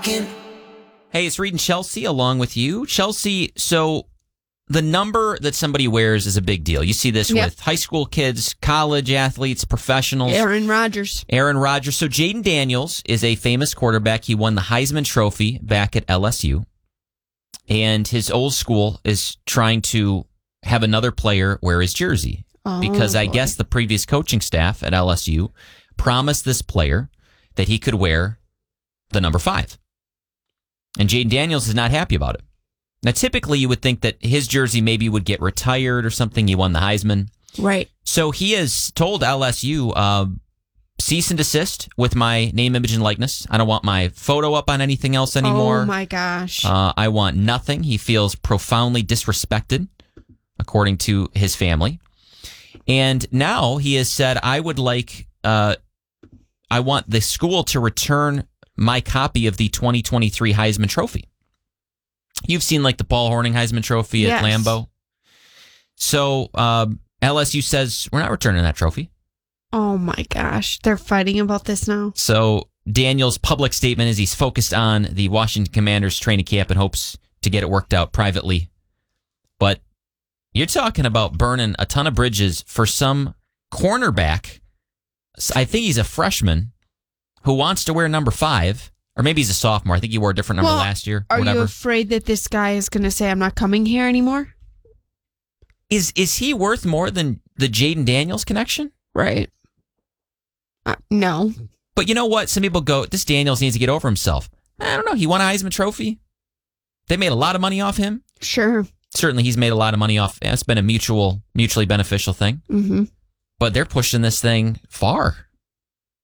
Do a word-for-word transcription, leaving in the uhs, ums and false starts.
rocking. Hey, it's Reed and Chelsea along with you. Chelsea, so the number that somebody wears is a big deal. You see this Yep. with high school kids, college athletes, professionals. Aaron Rodgers. Aaron Rodgers. So Jaden Daniels is a famous quarterback. He won the Heisman Trophy back at L S U. And his old school is trying to have another player wear his jersey. Oh, because I boy. guess the previous coaching staff at L S U promised this player that he could wear the number five. And Jaden Daniels is not happy about it. Now, typically, you would think that his jersey maybe would get retired or something. He won the Heisman. Right. So he has told L S U, uh, cease and desist with my name, image, and likeness. I don't want my photo up on anything else anymore. Oh, my gosh. Uh, I want nothing. He feels profoundly disrespected, according to his family. And now he has said, I would like, uh, I want the school to return my copy of the twenty twenty-three Heisman Trophy. You've seen like the Paul Hornung Heisman Trophy Yes. at Lambeau. So um, L S U says, we're not returning that trophy. Oh, my gosh. They're fighting about this now. So Daniel's public statement is he's focused on the Washington Commanders training camp and hopes to get it worked out privately. But you're talking about burning a ton of bridges for some cornerback. I think he's a freshman who wants to wear number five, or maybe he's a sophomore. I think he wore a different number Well, last year. Are whatever. you afraid that this guy is going to say, I'm not coming here anymore? Is is he worth more than the Jaden Daniels connection? Right. Uh, no. But you know what? Some people go, this Daniels needs to get over himself. I don't know. He won a Heisman Trophy. They made a lot of money off him. Sure. Certainly he's made a lot of money off. It's been a mutual, mutually beneficial thing. Mm-hmm. But they're pushing this thing far.